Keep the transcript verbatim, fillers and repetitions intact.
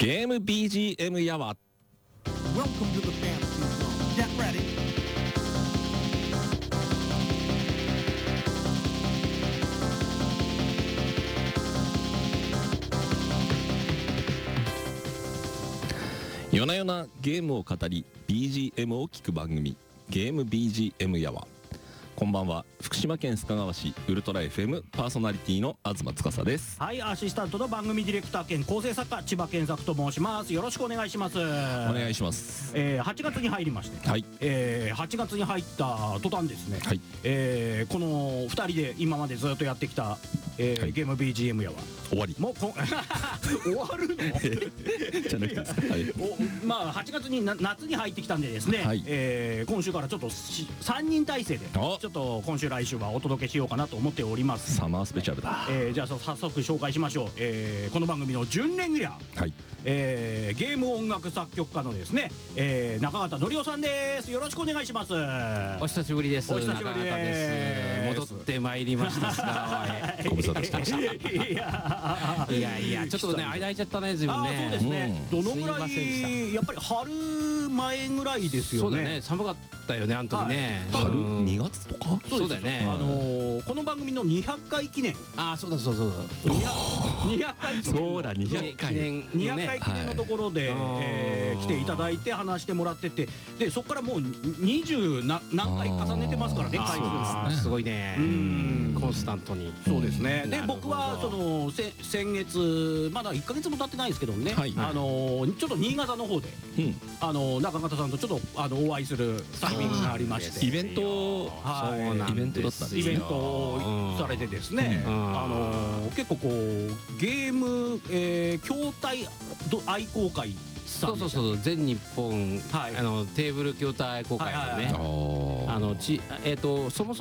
ゲーム ビージーエム やわ。 Welcome to the fantasy zone. Get ready. 夜な夜なゲームを語り ビージーエム を聞く番組、ゲーム ビージーエム やわ。こんばんは、福島県須賀川市ウルトラ エフエム パーソナリティの東司です。 はい、アシスタントの番組ディレクター兼構成作家千葉健作と申します。よろしくお願いします。おお願いします。 えー、はちがつに入りまして、 はい、 えー、はちがつに入った途端ですね、 はい、 えー、このふたりで今までずっとやってきた、えーはい、ゲーム ビージーエム やわ終わり。 もうこ終わるのじゃなくてですか、はい、 おまあはちがつにな夏に入ってきたんでですね、はい、えー、今週からちょっとさんにん体制でちょっと今週来週はお届けしようかなと思っております。 サマースペシャルだ。 えー、じゃあ早速紹介しましょう。えー、この番組の準レギュラー、はい、えー、ゲーム音楽作曲家のですね、えー、中畑則夫さんです。よろしくお願いします。 お久しぶりです。 お久しぶりです。 戻ってまいりました。 ご無沙汰してました。 いやいやいや、ちょっとね、間空いちゃったね、自分ね。 あ、そうですね、うん、どのぐらいやっぱり春前ぐらいですよね。 そうだね、寒かったよね、あの時ね、 はい、 春にがつとか。 そうだよね、 あのー、この番組のにひゃっかい記念。 あ、そうだそうだそうだ、 にひゃっかい記念。 そうだ、にひゃっかいにひゃっかい記念のところで、はい、えー、来ていただいて話してもらってて、でそこからもうにじゅう何回重ねてますからね、回数。 すごいね、うん、コンスタントに。 そうですね。で僕はそのせ先月まだいっかげつも経ってないですけどね、はい、あのー、ちょっと新潟の方で、うん、あのー、中方さんとちょっとあのお会いするタイミングがありまして、 イベント、はい、イベントだったんですよ。 イベントをされてですね、うん、あのー、結構こうゲーム、えー、筐体愛好会。 そうそうそう、全日本、はい、あのテーブル筐体愛好会のね、あのちえっ、ー、とそもそも